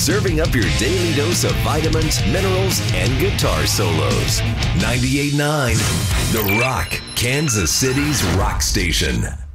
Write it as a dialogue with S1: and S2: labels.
S1: serving up your daily dose of vitamins, minerals, and guitar solos. 98.9 The Rock, Kansas City's rock station.